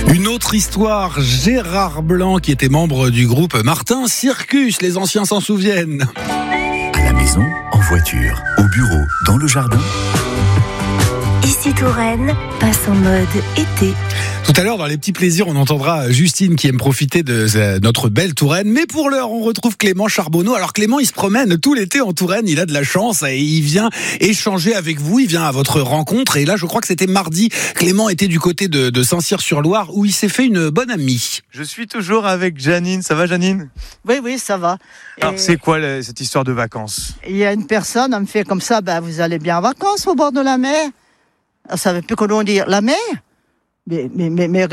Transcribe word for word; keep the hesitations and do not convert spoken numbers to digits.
Une autre histoire, Gérard Blanc qui était membre du groupe Martin Circus, les anciens s'en souviennent. À la maison, en voiture, au bureau, dans le jardin. Ici Touraine passe en mode été. Tout à l'heure, dans les petits plaisirs, on entendra Justine qui aime profiter de notre belle Touraine. Mais pour l'heure, on retrouve Clément Charbonneau. Alors Clément, il se promène tout l'été en Touraine. Il a de la chance et il vient échanger avec vous. Il vient à votre rencontre. Et là, je crois que c'était mardi. Clément était du côté de, de Saint-Cyr-sur-Loire où il s'est fait une bonne amie. Je suis toujours avec Janine. Ça va, Janine ? Oui, oui, ça va. Alors, Et c'est quoi le- cette histoire de vacances ? il y a une personne, elle me fait comme ça, ben, vous allez bien en vacances au bord de la mer. Elle savait plus comment dire, la mer ? Mais, mais, mais, mais